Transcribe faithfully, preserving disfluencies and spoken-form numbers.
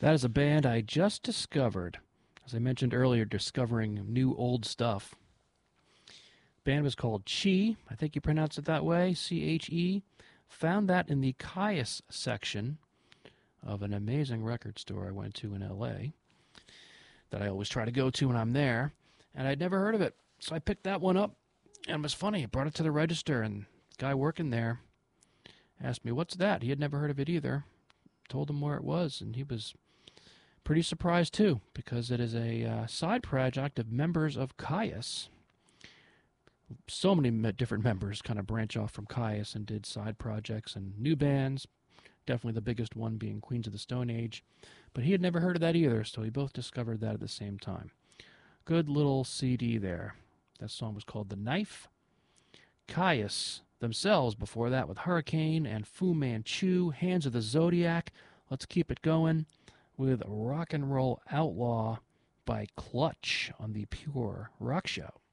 That is a band I just discovered. As I mentioned earlier, discovering new old stuff. The band was called Chi. I think you pronounce it that way, C H E. Found that in the Caius section of an amazing record store I went to in L A that I always try to go to when I'm there, and I'd never heard of it. So I picked that one up, and it was funny. I brought it to the register, and the guy working there asked me, "What's that?" He had never heard of it either. Told him where it was, and he was pretty surprised too, because it is a uh, side project of members of Caius. So many different members kind of branch off from Caius and did side projects and new bands. Definitely the biggest one being Queens of the Stone Age. But he had never heard of that either, so we both discovered that at the same time. Good little C D there. That song was called The Knife. Caius themselves before that with Hurricane and Fu Manchu, Hands of the Zodiac. Let's keep it going with Rock and Roll Outlaw by Clutch on the Pure Rock Show.